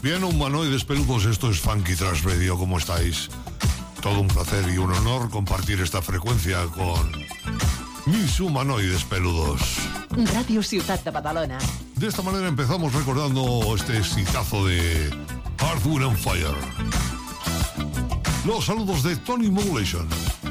Bien, humanoides peludos, esto es Funky Trash Radio, ¿cómo estáis? Todo un placer y un honor compartir esta frecuencia con mis humanoides peludos. Radio Ciutat de Badalona. De esta manera empezamos recordando este exitazo de Earth, Wind & Fire. Los saludos de Tony Modulation.